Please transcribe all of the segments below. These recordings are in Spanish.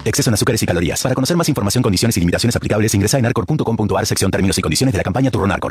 Exceso en azúcares y calorías. Para conocer más información, condiciones y limitaciones aplicables, ingresa en arcor.com.ar, sección términos y condiciones de la campaña Turrón Arcor.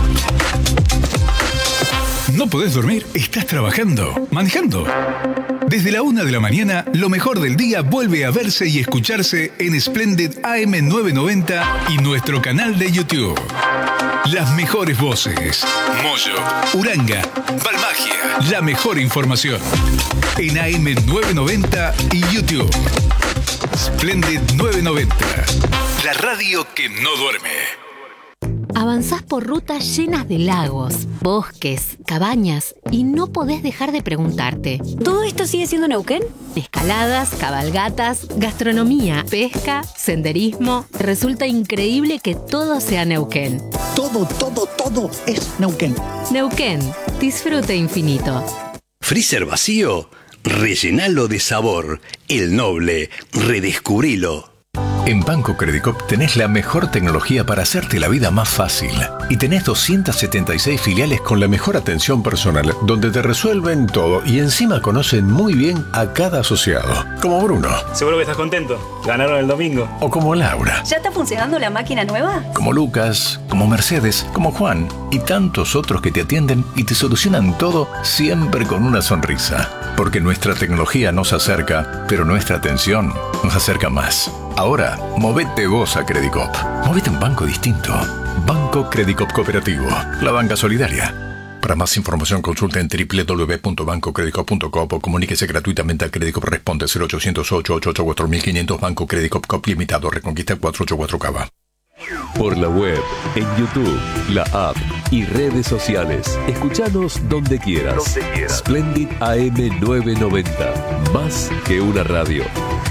¿No podés dormir? ¿Estás trabajando? ¿Manejando? Desde la 1 de la mañana, lo mejor del día vuelve a verse y escucharse en Splendid AM990 y nuestro canal de YouTube. Las mejores voces. Moyo, Uranga, Balmagia. La mejor información. En AM990 y YouTube. Splendid 990. La radio que no duerme. Avanzás por rutas llenas de lagos, bosques, cabañas y no podés dejar de preguntarte: ¿todo esto sigue siendo Neuquén? Escaladas, cabalgatas, gastronomía, pesca, senderismo. Resulta increíble que todo sea Neuquén. Todo es Neuquén. Neuquén, disfrute infinito. ¿Freezer vacío? Rellenalo de sabor. El Noble, redescubrilo. En Banco Credicop tenés la mejor tecnología para hacerte la vida más fácil. Y tenés 276 filiales con la mejor atención personal, donde te resuelven todo y encima conocen muy bien a cada asociado. Como Bruno. Seguro que estás contento. Ganaron el domingo. O como Laura. ¿Ya está funcionando la máquina nueva? Como Lucas, como Mercedes, como Juan y tantos otros que te atienden y te solucionan todo siempre con una sonrisa. Porque nuestra tecnología nos acerca, pero nuestra atención nos acerca más. Ahora, movete vos a Credicop. Movete a un banco distinto. Banco Credicop Cooperativo. La banca solidaria. Para más información consulta en www.bancocredicop.com o comuníquese gratuitamente a Credicop. Responde 0800-888-4500. Banco Credicop Cop Limitado. Reconquista 484 Cava. Por la web, en YouTube, la app y redes sociales. Escuchanos donde quieras. Splendid AM990. Más que una radio.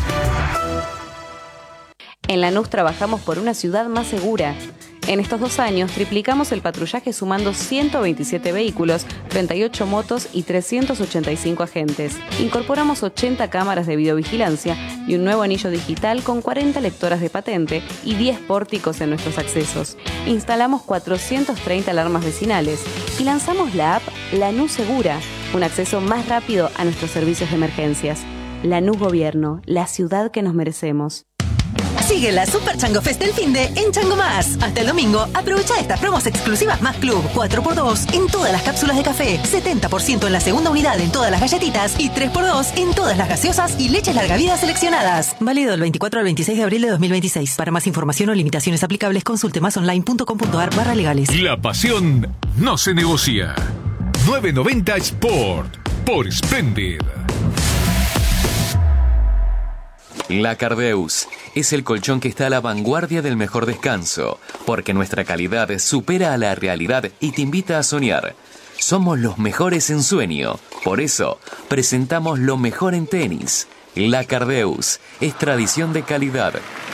En Lanús trabajamos por una ciudad más segura. En estos 2 años triplicamos el patrullaje sumando 127 vehículos, 38 motos y 385 agentes. Incorporamos 80 cámaras de videovigilancia y un nuevo anillo digital con 40 lectoras de patente y 10 pórticos en nuestros accesos. Instalamos 430 alarmas vecinales y lanzamos la app Lanús Segura, un acceso más rápido a nuestros servicios de emergencias. Lanús Gobierno, la ciudad que nos merecemos. Sigue la Super Chango Fest del finde en Chango Más. Hasta el domingo, aprovecha estas promos exclusivas Más Club. 4x2 en todas las cápsulas de café, 70% en la segunda unidad en todas las galletitas y 3x2 en todas las gaseosas y leches larga vida seleccionadas. Válido del 24 al 26 de abril de 2026. Para más información o limitaciones aplicables, consulte másonline.com.ar/legales. La pasión no se negocia. 990 Sport por Splendid. La Cardeus es el colchón que está a la vanguardia del mejor descanso, porque nuestra calidad supera a la realidad y te invita a soñar. Somos los mejores en sueño, por eso presentamos lo mejor en tenis. La Cardeus es tradición de calidad.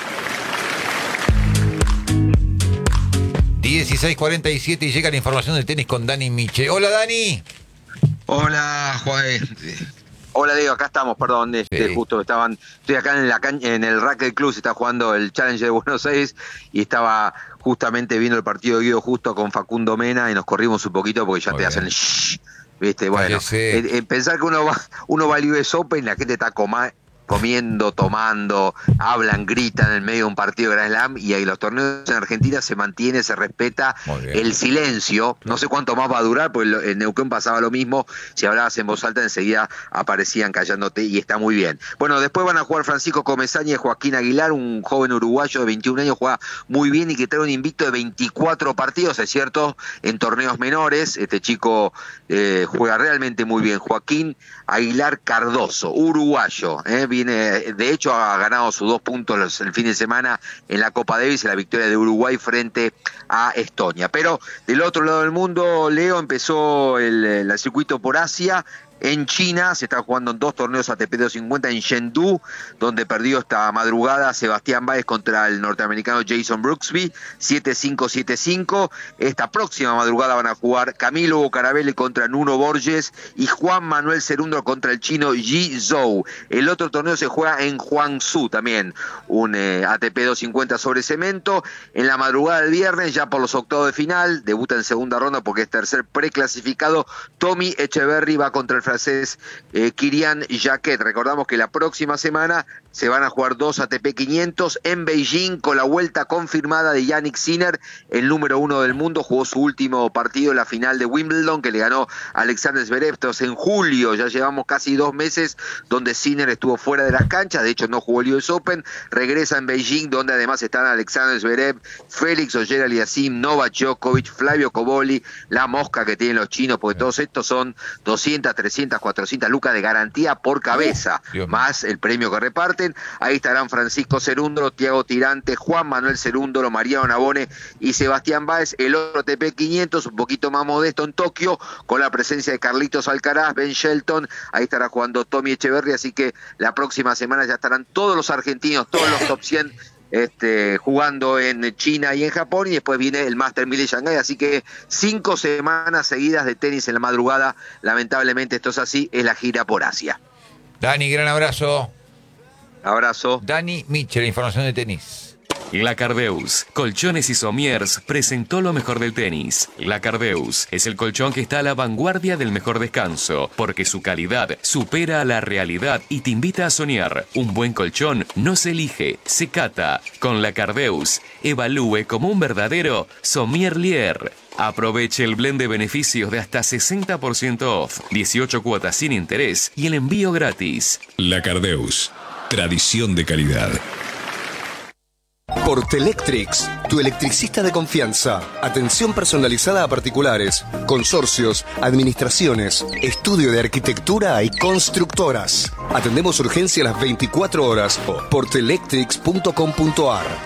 16:47 y llega la información del tenis con Dani Miche. Hola, Dani. Hola, Juan. Hola, Diego, acá estamos, perdón, justo estoy acá en el rack del club, se está jugando el Challenger de Buenos Aires y estaba justamente viendo el partido de Guido Justo con Facundo Mena y nos corrimos un poquito porque ya muy te bien. Hacen el shh, ¿viste? Bueno, pensar que uno va al US Open y la gente está comiendo, tomando, hablan, gritan en el medio de un partido de Grand Slam y ahí los torneos en Argentina se mantiene, se respeta el silencio, no sé cuánto más va a durar, porque en Neuquén pasaba lo mismo, si hablabas en voz alta enseguida aparecían callándote y está muy bien. Bueno, después van a jugar Francisco Comesaña y Joaquín Aguilar, un joven uruguayo de 21 años, juega muy bien y que trae un invicto de 24 partidos, es cierto, en torneos menores, este chico juega realmente muy bien. Joaquín Aguilar Cardoso, uruguayo, viene, de hecho ha ganado sus 2 puntos el fin de semana en la Copa Davis, en la victoria de Uruguay frente a Estonia. Pero del otro lado del mundo, Leo, empezó el circuito por Asia. En China se están jugando 2 torneos ATP 250 en Chengdu, donde perdió esta madrugada Sebastián Báez contra el norteamericano Jason Brooksby, 7-5, 7-5. Esta próxima madrugada van a jugar Camilo Bucarabelli contra Nuno Borges y Juan Manuel Cerúndolo contra el chino Yi Zhou. El otro torneo se juega en Guangzhou también, un ATP 250 sobre cemento. En la madrugada del viernes, ya por los octavos de final, debuta en segunda ronda porque es tercer preclasificado. Tommy Echeverry va contra el francés Kirian Jacquet. Recordamos que la próxima semana se van a jugar 2 ATP 500 en Beijing con la vuelta confirmada de Jannik Sinner, el número 1 del mundo. Jugó su último partido en la final de Wimbledon, que le ganó Alexander Zverev. Entonces, en julio, ya llevamos casi 2 meses donde Sinner estuvo fuera de las canchas. De hecho, no jugó el US Open. Regresa en Beijing, donde además están Alexander Zverev, Félix Auger-Aliassime, Novak Djokovic, Flavio Cobolli, la mosca que tienen los chinos, porque todos estos son 200, 300, 400 lucas de garantía por cabeza, más el premio que reparten. Ahí estarán Francisco Cerúndolo, Tiago Tirante, Juan Manuel Cerúndolo, Mariano Navone y Sebastián Báez. El otro ATP 500, un poquito más modesto en Tokio, con la presencia de Carlitos Alcaraz, Ben Shelton. Ahí estará jugando Tommy Echeverry, así que la próxima semana ya estarán todos los argentinos, todos los top 100 jugando en China y en Japón, y después viene el Master 1000 de Shanghái, así que 5 semanas seguidas de tenis en la madrugada. Lamentablemente esto es así, es la gira por Asia. Dani, gran abrazo. Abrazo. Dani Mitchell, información de tenis. La Cardeus, Colchones y Somiers presentó lo mejor del tenis. La Cardeus es el colchón que está a la vanguardia del mejor descanso, porque su calidad supera a la realidad y te invita a soñar. Un buen colchón no se elige, se cata. Con La Cardeus, evalúe como un verdadero sommelier. Aproveche el blend de beneficios de hasta 60% off, 18 cuotas sin interés y el envío gratis. La Cardeus, tradición de calidad. Portelectrics, tu electricista de confianza. Atención personalizada a particulares, consorcios, administraciones, estudio de arquitectura y constructoras. Atendemos urgencia las 24 horas. Portelectrics.com.ar.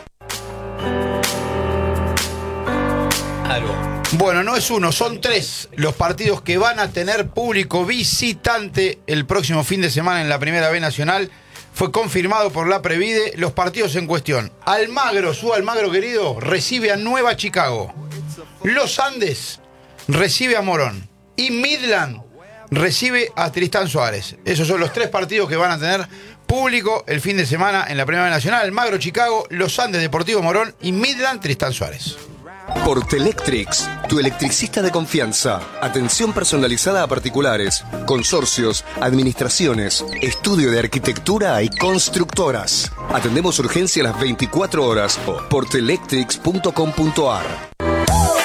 Bueno, no es uno, son 3 los partidos que van a tener público visitante el próximo fin de semana en la Primera B Nacional. Fue confirmado por la Previde los partidos en cuestión. Almagro, su Almagro querido, recibe a Nueva Chicago. Los Andes recibe a Morón. Y Midland recibe a Tristán Suárez. Esos son los 3 partidos que van a tener público el fin de semana en la Primera B Nacional. Almagro, Chicago, Los Andes, Deportivo Morón y Midland, Tristán Suárez. Portelectrics, tu electricista de confianza. Atención personalizada a particulares, consorcios, administraciones, estudio de arquitectura y constructoras. Atendemos urgencia las 24 horas. Portelectrics.com.ar.